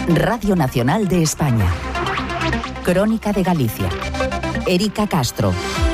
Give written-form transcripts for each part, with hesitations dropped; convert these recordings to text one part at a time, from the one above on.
Radio Nacional de España. Crónica de Galicia. Erika Castro.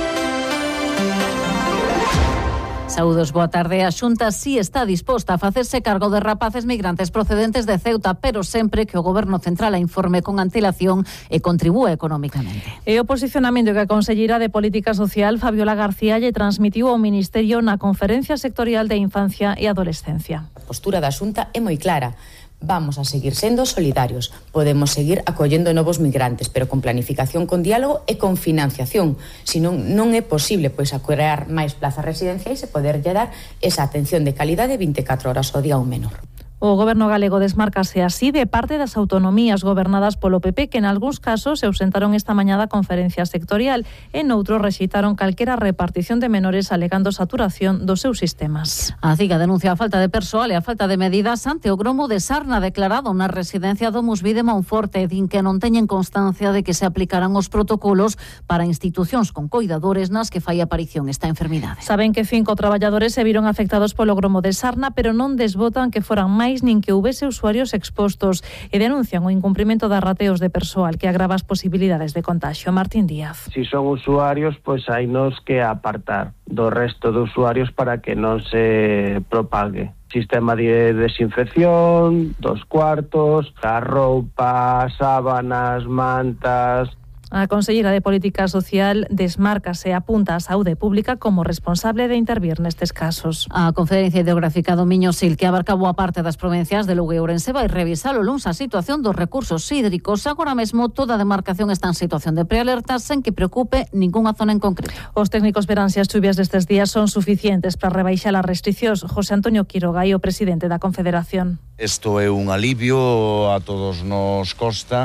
Saúdos, boa tarde. A Xunta si está disposta a facerse cargo de rapaces migrantes procedentes de Ceuta, pero sempre que o Goberno Central a informe con antelación e contribúe económicamente. E o posicionamento que a Conselleira de Política Social, Fabiola García, lle transmitiu ao Ministerio na Conferencia Sectorial de Infancia e Adolescencia. A postura da Xunta é moi clara. Vamos a seguir sendo solidarios. Podemos seguir acollendo novos migrantes, pero con planificación, con diálogo e con financiación. Senón, non é posible crear máis plazas residenciais e poderlle dar esa atención de calidade 24 horas ao día ao menor. O Goberno galego desmárcase así de parte das autonomías gobernadas polo PP, que en algúns casos se ausentaron esta mañá da conferencia sectorial e noutros rexeitaron calquera repartición de menores alegando saturación dos seus sistemas. A CIGA denuncia a falta de persoal e a falta de medidas ante o gromo de sarna declarado na residencia do Musví de Monforte. Din que non teñen constancia de que se aplicaran os protocolos para institucións con coidadores nas que fai aparición esta enfermidade. Saben que 5 traballadores se viron afectados polo gromo de sarna, pero non desbotan que foran máis nin que houvese usuarios expostos e denuncian o incumprimento das rateos de persoal que agrava as posibilidades de contagio. Martín Díaz. Si son usuarios, pois hai nos que apartar do resto de usuarios para que non se propague. Sistema de desinfección dos cuartos, a roupa, sábanas, mantas. A Conselleira de Política Social desmárcase e apunta a saúde pública como responsable de intervir nestes casos. A Conferencia Hidrográfica do Miño-Sil, que abarca boa parte das provincias de Lugo e Ourense, vai revisar o luns a situación dos recursos hídricos. Agora mesmo toda a demarcación está en situación de prealerta sen que preocupe ningunha zona en concreto. Os técnicos verán se as chuvias destes días son suficientes para rebaixar as restricións. José Antonio Quiroga, o presidente da Confederación. Isto é un alivio, a todos nos costa.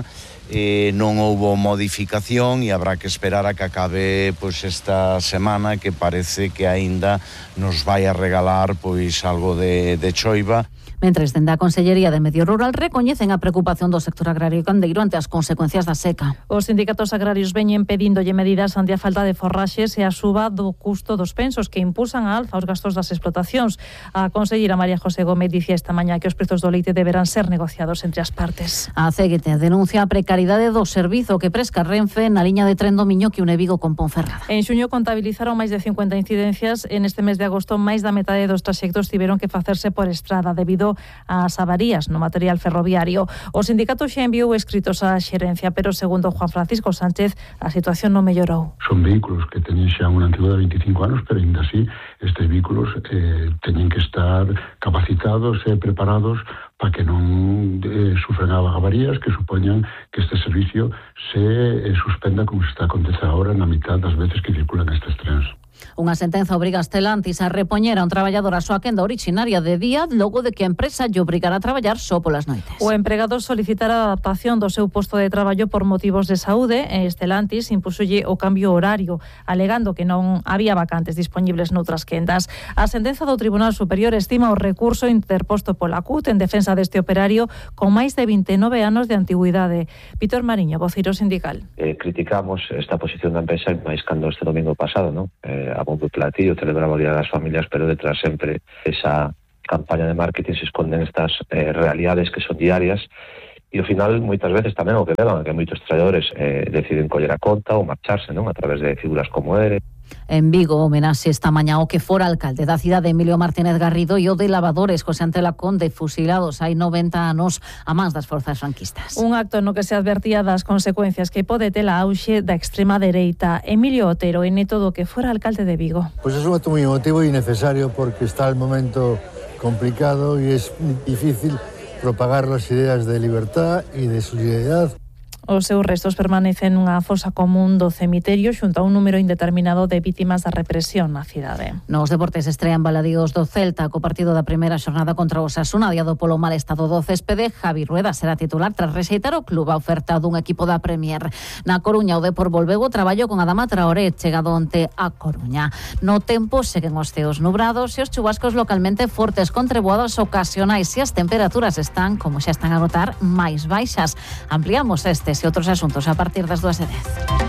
Non houbo modificación e habrá que esperar a que acabe pois esta semana, que parece que aínda nos vai a regalar pois algo de choiva. Mentres, dende a Consellería de Medio Rural recoñecen a preocupación do sector agrario gandeiro ante as consecuencias da seca. Os sindicatos agrarios veñen pedíndolle medidas ante a falta de forraxes e a suba do custo dos pensos que impulsan a alza os gastos das explotacións. A conselleira María José Gómez dicía esta mañá que os prezos do leite deberán ser negociados entre as partes. A CGT denuncia a precariedade do servizo que presca Renfe na liña de tren do Miño que une Vigo con Ponferrada. En xuño contabilizaron máis de 50 incidencias. En este mes de agosto, máis da metade dos traxectos tiveron que facerse por estrada debido ás avarías no material ferroviario. O sindicato xa enviou escritos á xerencia, pero segundo Juan Francisco Sánchez, a situación non mellorou. Son vehículos que teñen xa unha antigüedade de 25 anos, pero ainda así estes vehículos teñen que estar capacitados e preparados para que non sufren avarías que supoñan que este servicio se suspenda, como se está acontecendo agora na mitad das veces que circulan estes trens. Unha sentenza obriga a Stellantis a repoñer a un traballador a súa quenda originaria de día logo de que a empresa lle obrigara a traballar só polas noites. O empregado solicitara a adaptación do seu posto de traballo por motivos de saúde e Stellantis impúxolle o cambio horario, alegando que non había vacantes dispoñibles noutras quendas. A sentenza do Tribunal Superior estima o recurso interposto pola CUT en defensa deste operario con máis de 29 anos de antigüidade. Víctor Mariño, voceiro sindical. Criticamos esta posición da empresa máis cando este domingo pasado, non? A bombo e platillo celebraba o Día das Familias, pero detrás sempre esa campaña de marketing se esconden estas realidades que son diarias e ao final moitas veces tamén o que levan que moitos traballadores deciden coller a conta ou marcharse, non, a través de figuras como ERE. En Vigo, homenaxe esta mañá o que fora alcalde da cidade Emilio Martínez Garrido e o de Lavadores José Antela Conde, fusilados hai 90 anos a mans das forzas franquistas. Un acto no que se advertía das consecuencias que pode ter a auxe da extrema dereita. Emilio Otero, en todo o que fora alcalde de Vigo. Pues es un acto muy emotivo y necesario porque está el momento complicado y es difícil propagar las ideas de libertad y de solidaridad. Os seus restos permanecen nunha fosa común do cemiterio xunto a un número indeterminado de vítimas da represión na cidade. Nos deportes estrean baladíos do Celta co partido da primeira xornada contra o Osasuna, adiado polo mal estado do céspede. Javi Rueda será titular tras rexeitar o club a oferta dun equipo da Premier. Na Coruña, o Depor volveu o traballo con Adama Traoré, chegado onte a Coruña. No tempo seguen os ceos nubrados e os chubascos localmente fortes con treboadas ocasionais e as temperaturas están, como xa están a notar, máis baixas. Ampliamos estes e outros asuntos a partir das 2:10.